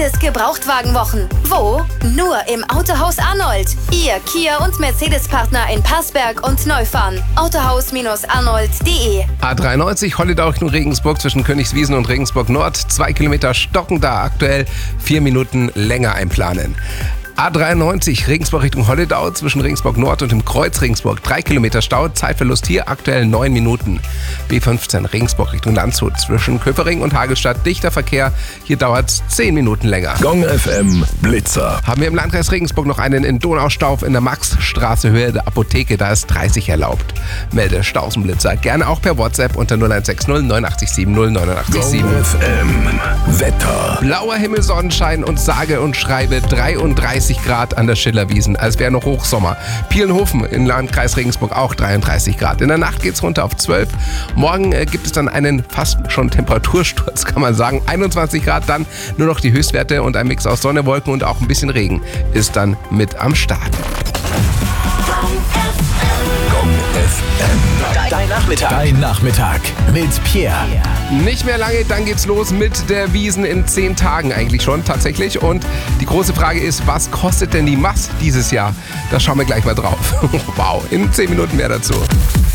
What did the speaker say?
Mercedes Gebrauchtwagenwochen. Wo? Nur im Autohaus Arnold. Ihr Kia- und Mercedes-Partner in Passberg und Neufahren. Autohaus-arnold.de. A93 Holledau Richtung Regensburg zwischen Königswiesen und Regensburg Nord. 2 Kilometer stocken da aktuell. 4 Minuten länger einplanen. A93 Regensburg Richtung Holledau zwischen Regensburg Nord und dem Kreuz Regensburg. 3 Kilometer Stau, Zeitverlust hier aktuell 9 Minuten. B15 Regensburg Richtung Landshut zwischen Köpering und Hagelstadt. Dichter Verkehr, hier dauert es 10 Minuten länger. Gong FM Blitzer. Haben wir im Landkreis Regensburg noch einen in Donaustauf in der Maxstraße Höhe der Apotheke. Da ist 30 erlaubt. Melde Stausenblitzer gerne auch per WhatsApp unter 0160 987 08987. Gong FM Wetter. Blauer Himmel, Sonnenschein und sage und schreibe 33 Grad an der Schillerwiesen, als wäre noch Hochsommer. Pielenhofen im Landkreis Regensburg auch 33 Grad. In der Nacht geht's runter auf 12. Morgen gibt es dann einen fast schon Temperatursturz, kann man sagen. 21 Grad, dann nur noch die Höchstwerte und ein Mix aus Sonne, Wolken und auch ein bisschen Regen ist dann mit am Start. Gong FM. Dein Nachmittag mit Pierre. Nicht mehr lange, dann geht's los mit der Wiesn in 10 Tagen eigentlich schon tatsächlich. Und die große Frage ist, was kostet denn die Mast dieses Jahr? Da schauen wir gleich mal drauf. Wow, in 10 Minuten mehr dazu.